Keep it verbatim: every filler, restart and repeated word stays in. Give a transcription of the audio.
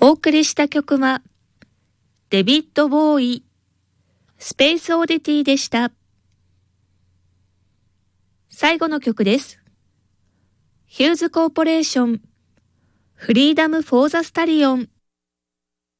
お送りした曲は、デビッド・ボーイ、スペース・オディティでした。最後の曲です。ヒューズ・コーポレーション、フリーダム・フォー・ザ・スタリオン。